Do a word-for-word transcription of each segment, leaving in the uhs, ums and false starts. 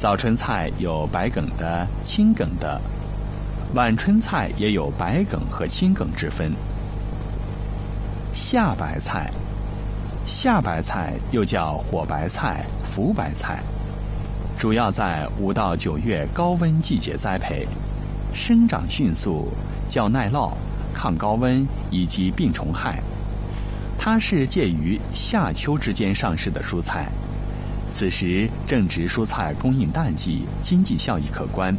早春菜有白梗的、青梗的，晚春菜也有白梗和青梗之分。夏白菜，夏白菜又叫火白菜、浮白菜，主要在五到九月高温季节栽培，生长迅速，较耐涝、抗高温以及病虫害。它是介于夏秋之间上市的蔬菜，此时正值蔬菜供应淡季，经济效益可观。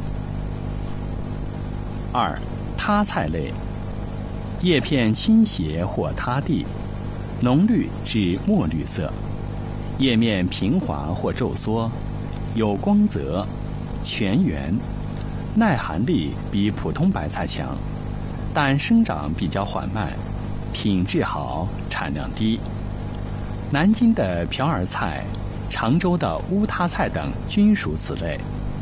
二、他菜类，叶片倾斜或塌地，浓绿至墨绿色，叶面平滑或皱缩，有光泽，全圆，耐寒力比普通白菜强，但生长比较缓慢，品质好，产量低。南京的瓢儿菜、常州的乌他菜等均属此类。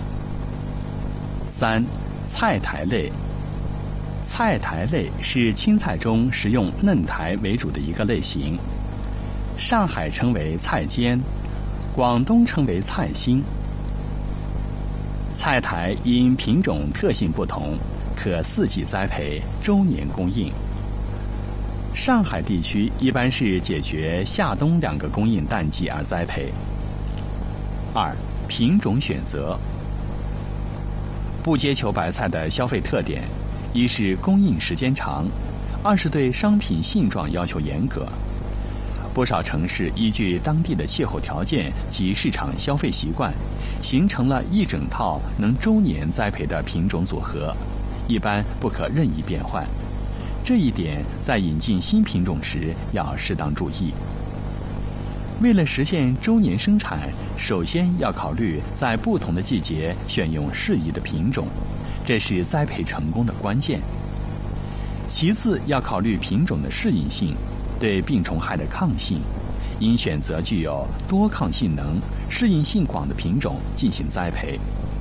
三、菜苔类。菜苔类是青菜中食用嫩苔为主的一个类型，上海称为菜尖，广东称为菜心。菜苔因品种特性不同，可四季栽培，周年供应。上海地区一般是解决夏冬两个供应淡季而栽培。二、品种选择。不结球白菜的消费特点，一是供应时间长，二是对商品性状要求严格。不少城市依据当地的气候条件及市场消费习惯，形成了一整套能周年栽培的品种组合，一般不可任意变换。这一点在引进新品种时要适当注意。为了实现周年生产，首先要考虑在不同的季节选用适宜的品种，这是栽培成功的关键。其次要考虑品种的适应性，对病虫害的抗性，应选择具有多抗性能、适应性广的品种进行栽培。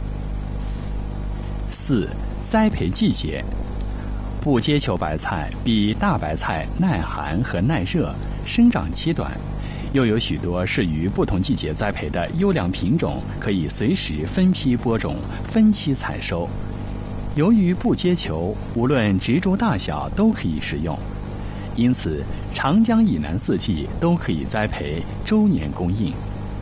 四、栽培季节。不结球白菜比大白菜耐寒和耐热，生长期短，又有许多适于不同季节栽培的优良品种，可以随时分批播种、分期采收。由于不结球，无论植株大小都可以食用，因此长江以南四季都可以栽培，周年供应。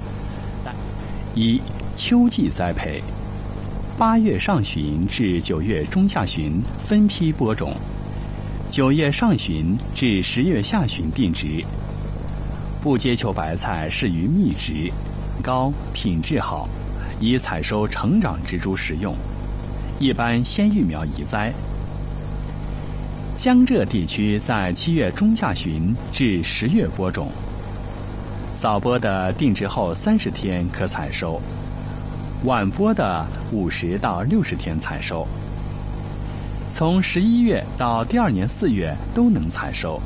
一、秋季栽培。八月上旬至九月中下旬分批播种，九月上旬至十月下旬定植。不结球白菜适于密植，高，品质好，以采收成长植株食用，一般先育苗移栽。江浙地区在七月中下旬至十月播种，早播的定植后三十天可采收，晚播的五十到六十天采收，从十一月到第二年四月都能采收。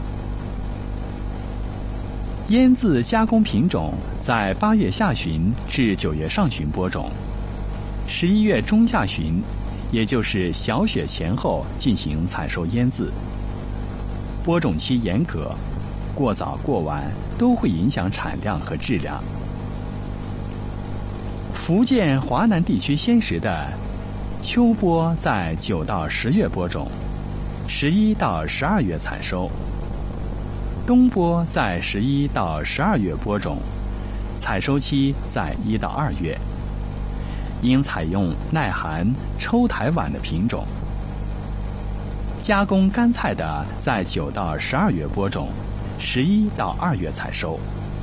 腌渍加工品种在八月下旬至九月上旬播种，十一月中下旬，也就是小雪前后进行采收腌渍。播种期严格，过早过晚都会影响产量和质量。福建、华南地区鲜食的秋播在九到十月播种，十一到十二月采收；冬播在十一到十二月播种，采收期在一到二月。应采用耐寒、抽苔晚的品种。加工干菜的在九到十二月播种，十一到二月采收。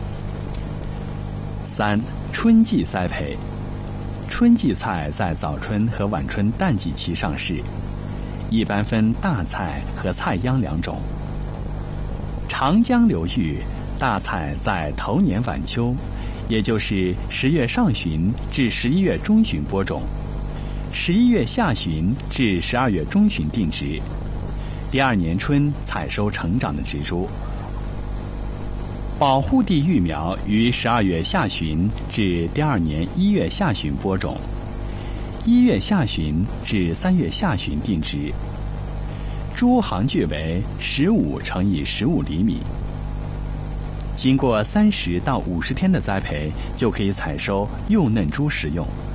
三、春季栽培。春季菜在早春和晚春淡季期上市，一般分大菜和菜秧两种。长江流域大菜在头年晚秋，也就是十月上旬至十一月中旬播种，十一月下旬至十二月中旬定植，第二年春采收成长的植株。保护地育苗于十二月下旬至第二年一月下旬播种，一月下旬至三月下旬定植。株行距为十五乘以十五厘米。经过三十到五十天的栽培，就可以采收幼嫩株食用。